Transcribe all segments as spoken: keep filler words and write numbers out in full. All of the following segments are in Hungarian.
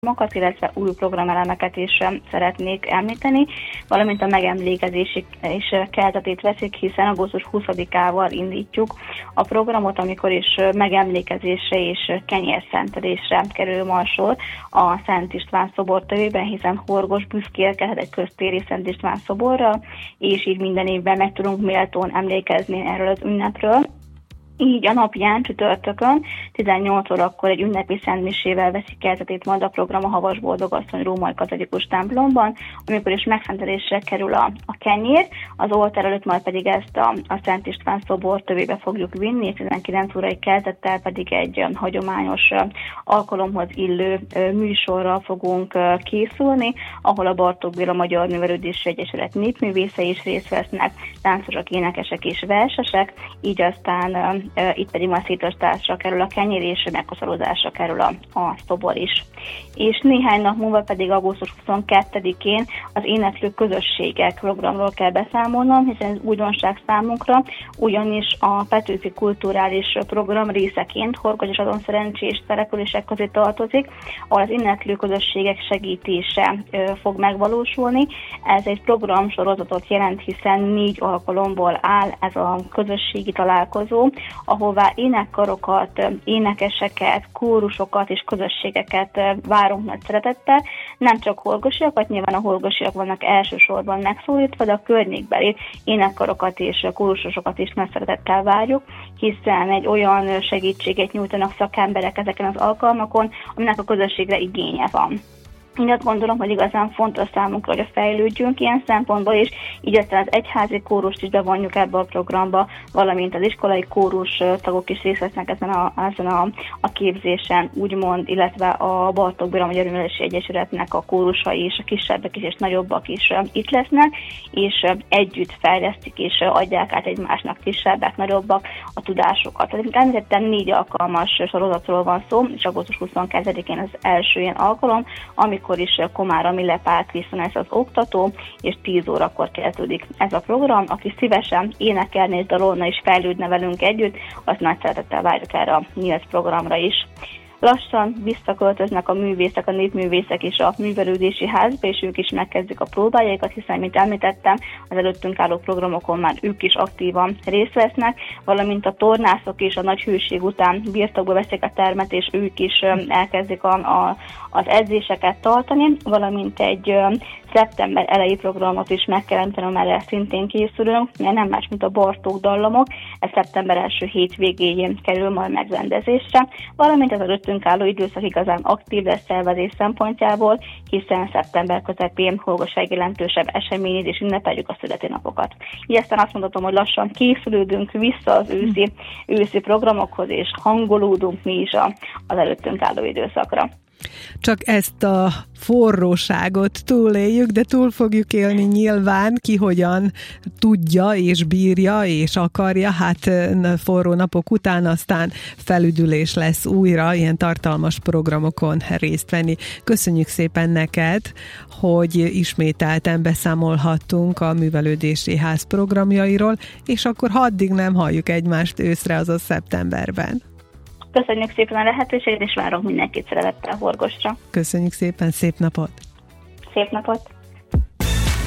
programokat, illetve új programelemeket is szeretnék említeni, valamint a megemlékezési és keltetét veszik, hiszen augusztus huszadikával indítjuk a programot, amikor is megemlékezésre és kenyérszentelésre kerül ma sor a Szent István szobor tövében, hiszen Horgos büszkélkedhet egy köztéri Szent István szoborra, és így minden évben meg tudunk méltón emlékezni erről az ünnepről. Így a napján, csütörtökön, tizennyolc órakor egy ünnepi szentmisével veszik kezdetét majd a program a Havas Boldogasszony római katolikus templomban, amikor is megszentelésre kerül a, a kenyér, az oltár előtt majd pedig ezt a, a Szent István szobor tövébe fogjuk vinni, és tizenkilenc órai kezdettel pedig egy hagyományos alkalomhoz illő műsorral fogunk készülni, ahol a Bartók Béla Magyar Művelődési Egyesület népművészei is részt vesznek, táncosok, énekesek és versesek, így aztán Uh, itt pedig már szétosztásra kerül a kenyér, és megkoszorozásra kerül a, a szobor is. És néhány nap múlva pedig augusztus huszonkettedikén az éneklő közösségek programról kell beszámolnom, hiszen ez újdonság számunkra, ugyanis a Petőfi Kulturális Program részeként Horgos és azon szerencsés települések közé tartozik, ahol az éneklő közösségek segítése uh, fog megvalósulni. Ez egy programsorozatot jelent, hiszen négy alkalomból áll ez a közösségi találkozó, ahová énekkarokat, énekeseket, kórusokat és közösségeket várunk nagy szeretettel. Nem csak horgosiakat, nyilván a horgosiak vannak elsősorban megszólítva, de a környékbeli énekkarokat és kórusosokat is nagy szeretettel várjuk, hiszen egy olyan segítséget nyújtanak szakemberek ezeken az alkalmakon, aminek a közösségre igénye van. Én azt gondolom, hogy igazán fontos számunkra, hogy fejlődjünk ilyen szempontból, és így aztán az egyházi kórust is bevonjuk ebbe a programba, valamint az iskolai kórus tagok is részt vesznek ezen a, ezen a, a képzésen, úgymond, illetve a Bartók Béla Magyar Művelődési Egyesületnek a kórusai és a kisebbek is és nagyobbak is itt lesznek, és együtt fejlesztik és adják át egymásnak kisebbek, nagyobbak a tudásokat. Tehát említettem, négy alkalmas sorozatról van szó, és augusztus huszonkettedikén az első ilyen alkalom, amikor is Komára Mille Pál Krisztina ez az oktató, és tíz órakor kezdődik ez a program. Aki szívesen énekelni és dalolna és fejlődne velünk együtt, az nagy szeretettel várjuk erre a nyílt programra is. Lassan visszaköltöznek a művészek, a népművészek is a művelődési házba, és ők is megkezdik a próbájaikat, hiszen, mint említettem, az előttünk álló programokon már ők is aktívan részt vesznek, valamint a tornászok is a nagy hőség után birtokba veszik a termet, és ők is elkezdik a, a, az edzéseket tartani, valamint egy szeptember elejé programot is meg kell említenem, erre szintén készülünk, mert nem más, mint a Bartók dallamok, ez szeptember első hétvégéjén kerül majd megrendezésre, valamint az előttünk álló időszak igazán aktív lesz szervezés szempontjából, hiszen szeptember közepén Horgosáig jelentősebb eseményét és ünnepeljük a születőnapokat. Így aztán azt mondhatom, hogy lassan készülődünk vissza az őszi, őszi programokhoz, és hangolódunk mi is a, az előttünk álló időszakra. Csak ezt a forróságot túléljük, de túl fogjuk élni nyilván, ki hogyan tudja és bírja és akarja, hát forró napok után aztán felüdülés lesz újra ilyen tartalmas programokon részt venni. Köszönjük szépen neked, hogy ismételten beszámolhattunk a Művelődési Ház programjairól, és akkor ha addig nem halljuk egymást őszre, azaz szeptemberben. Köszönjük szépen a lehetőséget, és várunk mindenkit szeretettel Horgosra. Köszönjük szépen, szép napot! Szép napot!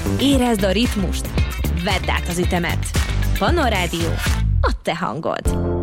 Érezd a ritmust, vedd át az ütemet. Pannon Rádió, a te hangod.